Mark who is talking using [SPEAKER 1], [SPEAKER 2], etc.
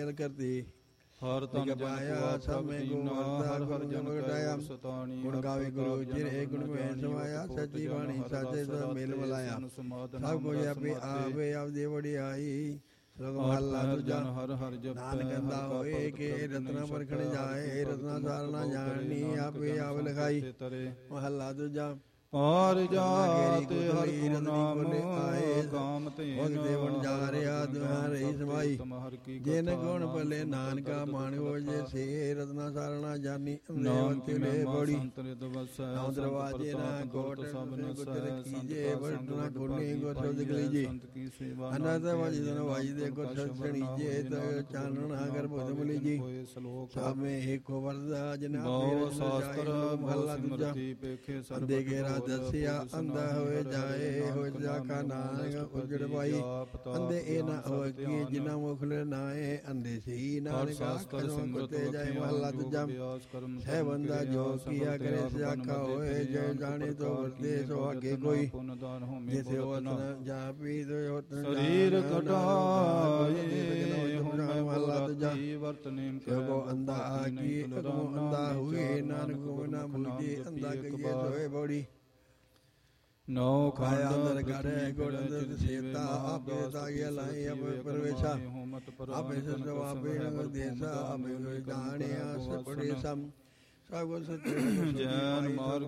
[SPEAKER 1] ਅਕਲ ਕਰਤੀ
[SPEAKER 2] ਹਰ ਤਨ
[SPEAKER 1] ਪਾਇਆ ਸਮੇਂ ਗੁਣ ਹਰ ਹਰ ਜਨ ਕਟਾਇਆ ਗੁਣ ਗਾਵੇ ਗੁਰੂ ਚਿਰੇ ਗੁਣ ਮੈਂ ਸਮਾਇਆ ਸੱਚੀ ਬਾਣੀ ਸਾਚੇ ਸਭ ਮੇਲ ਮਲਾਇਆ ਸਭ ਕੁਝ ਆਪੇ ਆਵੇ ਆਪਦੇ ਵਡਿਆਈ ਸਲੋਕ ਮਹਲਾ ਦੂਜਾ
[SPEAKER 2] ਹਰ ਹਰ ਜਪ
[SPEAKER 1] ਨਾਨਕ ਕਹਿੰਦਾ ਹੋਏ ਕਿ ਰਤਨਾ ਪਰਖਣ ਜਾਏ ਰਤਨਾ ਸਾਰਣਾ ਜਾਣਨੀ ਆਪੇ ਆਪ ਲਿਖਾਈ ਮਹਲਾ ਦੂਜਾ
[SPEAKER 2] ਪਾਰ ਜਾਤ ਹਰ ਗੁਣ ਨਾਮ ਕਾਮ ਤੇ
[SPEAKER 1] ਦੇਵਨ ਜਾ ਰਿਹਾ ਦੁਹਾਰੇ ਸਮਾਈ ਜਿਨ ਗੁਣ ਭਲੇ ਨਾਨਕਾ ਮਾਣ ਹੋਜੇ ਸੇ ਰਤਨਾ ਸਾਰਣਾ ਜਾਨੀ ਅੰਦੇ ਲੈ ਬੜੀ ਨਾਮ ਦਰਵਾਜੇ ਨਾ ਕੋਟ ਸਭ ਨਸੈ ਕੀਜੇ ਵਰਤਨਾ ਗੁਣੀ ਗੁਰ ਸ਼ਬਦ ਗਲੀਜੇ ਅਨੰਦ ਵਜਦਨ ਵਜਦੇ ਗੁਰ ਸਣੀ ਜੇ ਚਾਨਣ ਅਗਰ ਬੁਧ ਮਲੀ ਜੀ ਸਾਮੇ ਏਕੋ ਵਰਦਾ ਜਿਨ ਆਪੇ ਸ਼ਾਸਤਰ ਮਹਲਾ ਦੂਜਾ ਅੰਦੇ ਗੇਰਾ ਦਸਿਆ ਅੰਧਾ ਹੋਏ ਜਾਏ ਹੋ ਜਾ ਕਾ ਨਾਨਕ ਉਜੜ ਪਾਈ ਅੰਦੇ ਇਹ ਨਾ ਹੋਏ ਕਿ ਜਿਨਾ ਮੁਖਲ ਨਾਏ ਅੰਦੇ ਸਹੀ ਨਾਨਕਾ ਕਦੋਂ ਕੁਤੇ ਜਾਏ ਮਹਲਾ ਦੂਜਾ ਹੈ ਬੰਦਾ ਜੋ ਕੀਆ ਕਰੇ ਸਿਆਕਾ ਹੋਏ ਜੇ ਜਾਣੇ ਤੋ ਵਰਤੇ ਸੋ ਅੱਗੇ ਕੋਈ ਜਿਸੇ ਵਤਨ ਜਾਪੀ ਤੋ ਵਤਨ
[SPEAKER 2] ਸਰੀਰ ਕਟਾਏ
[SPEAKER 1] ਮਹਲਾ ਦੂਜਾ
[SPEAKER 2] ਵਰਤਨੇ
[SPEAKER 1] ਕੋ ਅੰਧਾ ਆਗੀ ਅਗਮੋ ਅੰਧਾ ਹੋਏ ਨਾਨਕ ਕੋ ਨਾ ਬੂਝੇ ਅੰਧਾ ਕਈਏ ਸੋਏ ਬੋੜੀ
[SPEAKER 2] ਨੋ
[SPEAKER 1] ਖਾਇਆ ਅੰਦਰ ਗੜੇ ਗੁੜ ਅੰਦਰ ਸੇਤਾ ਆਪੇ ਤਾਗੇ ਲਾਈ ਆਪੇ ਪਰਵੇਸ਼ਾ ਆਪੇ ਸਤਿ ਆਪੇ ਨਗਰ ਦੇਸਾ ਆਪੇ ਜਾਣਿਆ ਸਪੜੇ ਸਮ ਸਭ ਕੁਛ ਜੈਨ ਮਾਰਗ